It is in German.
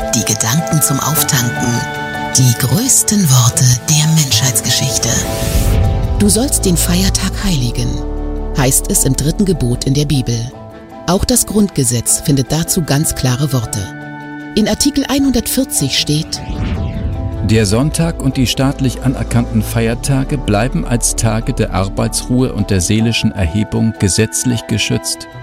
die Gedanken zum Auftanken, die größten Worte der Menschheitsgeschichte. Du sollst den Feiertag heiligen, heißt es im 3. Gebot in der Bibel. Auch das Grundgesetz findet dazu ganz klare Worte. In Artikel 140 steht: Der Sonntag und die staatlich anerkannten Feiertage bleiben als Tage der Arbeitsruhe und der seelischen Erhebung gesetzlich geschützt.